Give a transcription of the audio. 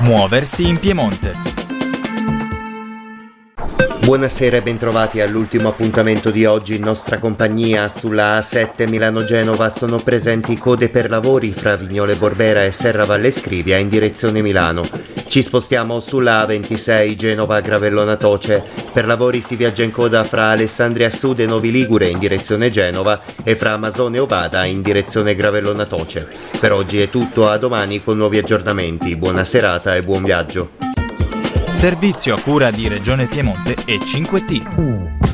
Muoversi in Piemonte. Buonasera e bentrovati all'ultimo appuntamento di oggi in nostra compagnia. Sulla A7 Milano-Genova sono presenti code per lavori fra Vignole Borbera e Serra Valle Scrivia in direzione Milano. Ci spostiamo sulla A26 Genova-Gravellona Toce. Per lavori si viaggia in coda fra Alessandria Sud e Novi Ligure in direzione Genova e fra Masone e Ovada in direzione Gravellona Toce. Per oggi è tutto, a domani con nuovi aggiornamenti. Buona serata e buon viaggio. Servizio a cura di Regione Piemonte e 5T.